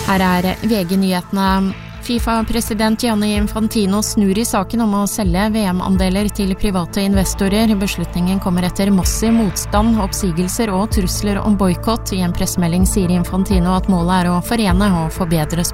Her VG-nyhetene. FIFA-president Gianni Infantino snur I saken om å selge VM-andeler til private investorer. Beslutningen kommer etter massiv motstand, oppsigelser og trusler om boykott. I en pressemelding sier Infantino at målet å forene og forbedre